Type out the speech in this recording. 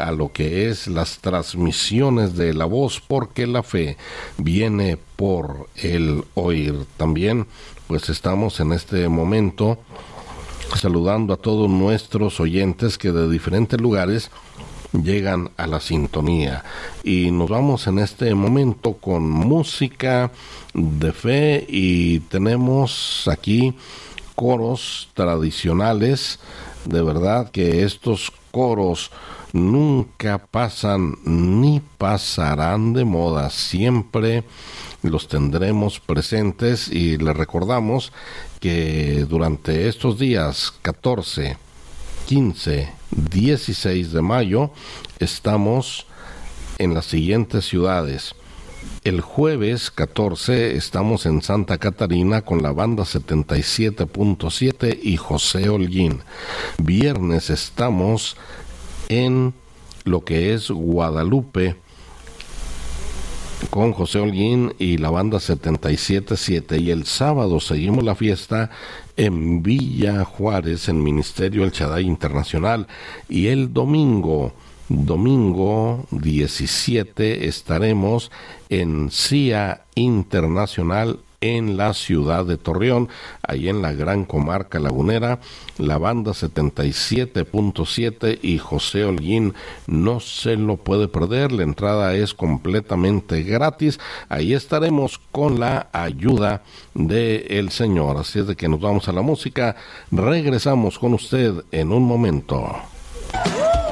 a lo que es las transmisiones de la voz, porque la fe viene por el oír. También pues estamos en este momento saludando a todos nuestros oyentes que de diferentes lugares llegan a la sintonía, y nos vamos en este momento con música de fe, y tenemos aquí coros tradicionales. De verdad que estos coros nunca pasan ni pasarán de moda, siempre los tendremos presentes, y les recordamos que durante estos días 14, 15, 16 de mayo estamos en las siguientes ciudades. El jueves 14 estamos en Santa Catarina con la banda 77.7 y José Holguín. Viernes estamos en lo que es Guadalupe con José Holguín y la banda 77.7, y el sábado seguimos la fiesta en Villa Juárez en Ministerio El Shaddai Internacional, y el domingo 17 estaremos en CIA Internacional en la ciudad de Torreón, ahí en la gran comarca lagunera. La banda 77.7 y José Holguín no se lo puede perder, la entrada es completamente gratis, ahí estaremos con la ayuda del Señor. Así es de que nos vamos a la música, regresamos con usted en un momento.